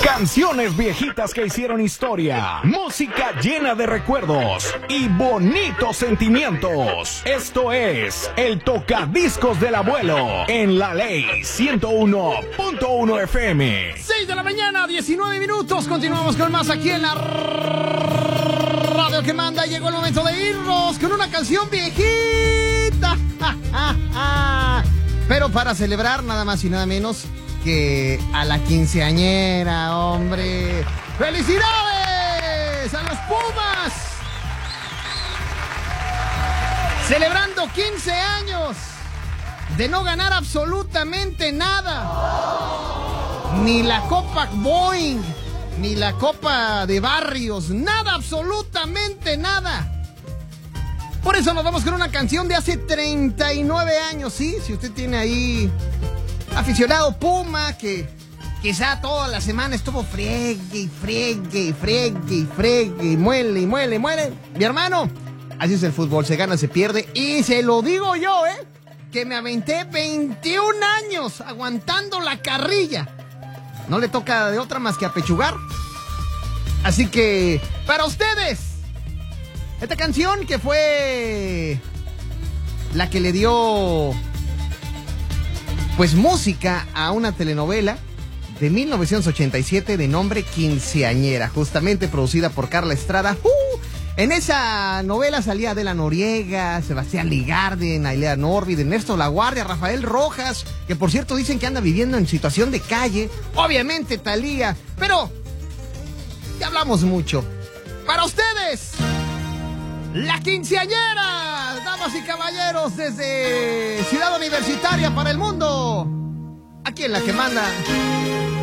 Canciones viejitas que hicieron historia, música llena de recuerdos y bonitos sentimientos. Esto es el Tocadiscos del Abuelo en La Ley 101.1 FM. 6 de la mañana, 19 minutos. Continuamos con más aquí en la radio que manda. Llegó el momento de irnos con una canción viejita. Pero para celebrar nada más y nada menos que a la quinceañera, hombre. ¡Felicidades a los Pumas! Celebrando 15 años de no ganar absolutamente nada. Ni la Copa Boeing, ni la Copa de Barrios, nada, absolutamente nada. Por eso nos vamos con una canción de hace 39 años, ¿sí? Si usted tiene ahí aficionado Puma, que quizá toda la semana estuvo friegue y muele y muele. Mi hermano, así es el fútbol, se gana, se pierde. Y se lo digo yo, que me aventé 21 años aguantando la carrilla. No le toca de otra más que apechugar. Así que, para ustedes, esta canción que fue la que le dio pues música a una telenovela de 1987 de nombre Quinceañera, justamente producida por Carla Estrada. En esa novela salía Adela Noriega, Sebastián Ligarden, Ailea Norvid, Ernesto Laguardia, Rafael Rojas, que por cierto dicen que anda viviendo en situación de calle, obviamente Thalía, pero ya hablamos mucho. Para ustedes, La Quinceañera, damas y caballeros, desde Ciudad Universitaria para el mundo, aquí en La que manda.